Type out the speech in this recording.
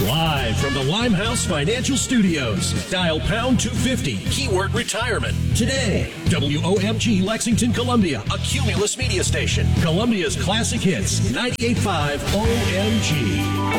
Live from the Limehouse Financial Studios. Dial pound 250, keyword retirement. Today, WOMG Lexington, Columbia, a Cumulus media station. Columbia's classic hits, 98.5 OMG.